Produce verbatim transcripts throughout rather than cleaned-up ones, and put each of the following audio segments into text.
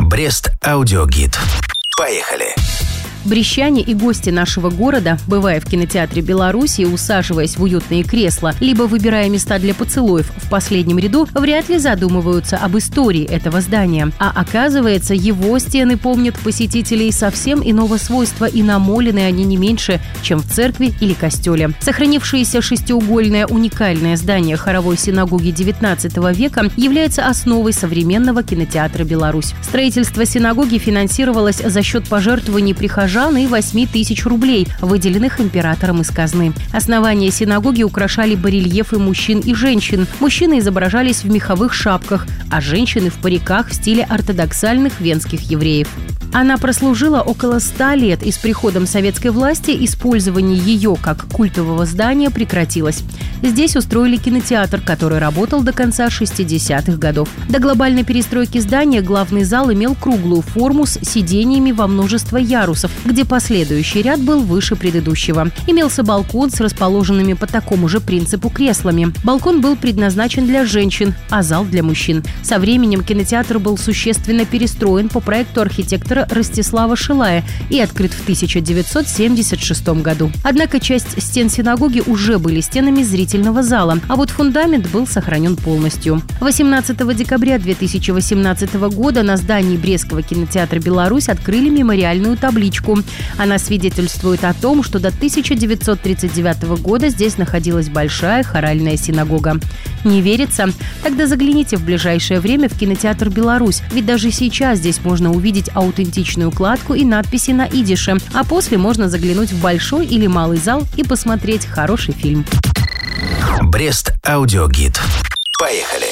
Брест аудиогид. Поехали! Брестчане и гости нашего города, бывая в кинотеатре Беларуси и усаживаясь в уютные кресла, либо выбирая места для поцелуев в последнем ряду, вряд ли задумываются об истории этого здания. А оказывается, его стены помнят посетителей совсем иного свойства, и намолены они не меньше, чем в церкви или костеле. Сохранившееся шестиугольное уникальное здание хоровой синагоги девятнадцатого века является основой современного кинотеатра «Беларусь». Строительство синагоги финансировалось за счет пожертвований прихожан и восемь тысяч рублей, выделенных императором из казны. Основание синагоги украшали барельефы мужчин и женщин. Мужчины изображались в меховых шапках, а женщины в париках в стиле ортодоксальных венских евреев. Она прослужила около ста лет, и с приходом советской власти использование ее как культового здания прекратилось. Здесь устроили кинотеатр, который работал до конца шестидесятых годов. До глобальной перестройки здания главный зал имел круглую форму с сидениями во множество ярусов, где последующий ряд был выше предыдущего. Имелся балкон с расположенными по такому же принципу креслами. Балкон был предназначен для женщин, а зал для мужчин. Со временем кинотеатр был существенно перестроен по проекту архитектора Ростислава Шилая и открыт в тысяча девятьсот семьдесят шестом году. Однако часть стен синагоги уже были стенами зрительного зала, а вот фундамент был сохранен полностью. восемнадцатого декабря две тысячи восемнадцатого года на здании Брестского кинотеатра «Беларусь» открыли мемориальную табличку. Она свидетельствует о том, что до тысяча девятьсот тридцать девятого года здесь находилась большая хоральная синагога. Не верится? Тогда загляните в ближайшее время в кинотеатр «Беларусь», ведь даже сейчас здесь можно увидеть аутентичную кладку и надписи на идише, а после можно заглянуть в большой или малый зал и посмотреть хороший фильм. Брест аудиогид. Поехали!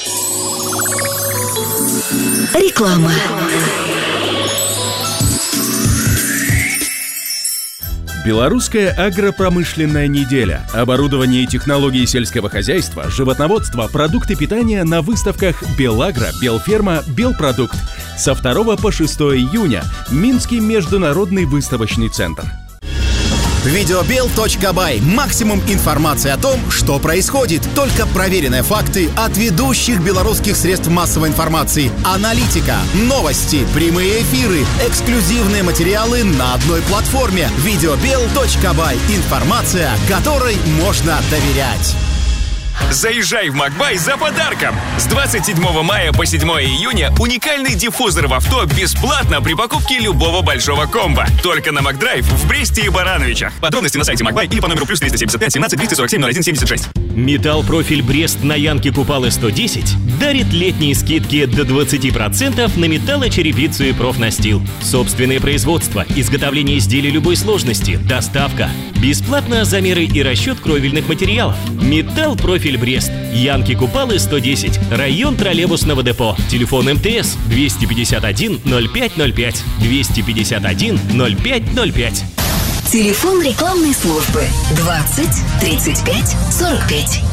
Реклама. Белорусская агропромышленная неделя. Оборудование и технологии сельского хозяйства, животноводство, продукты питания на выставках «Белагро», «Белферма», «Белпродукт». Со второго по шестое июня. Минский международный выставочный центр. Видеобел точка бай. Максимум информации о том, что происходит. Только проверенные факты от ведущих белорусских средств массовой информации. Аналитика, новости, прямые эфиры, эксклюзивные материалы на одной платформе. Видеобел точка бай. Информация, которой можно доверять. Заезжай в Макбай за подарком! С двадцать седьмого мая по седьмое июня уникальный диффузор в авто бесплатно при покупке любого большого комбо. Только на Макдрайв в Бресте и Барановичах. Подробности на сайте Макбай или по номеру плюс триста семьдесят пять семнадцать двести сорок семь ноль один семьдесят шесть. Металл Профиль Брест на Янке Купалы сто десять дарит летние скидки до двадцати процентов на металлочерепицу и профнастил. Собственное производство, изготовление изделий любой сложности, доставка. Бесплатно замеры и расчет кровельных материалов. Металл Профиль Брест. Янки Купалы сто десять. Район троллейбусного депо. Телефон МТС двести пятьдесят один ноль пять ноль пять. двести пятьдесят один ноль пять ноль пять. Телефон рекламной службы двадцать тридцать пять сорок пять.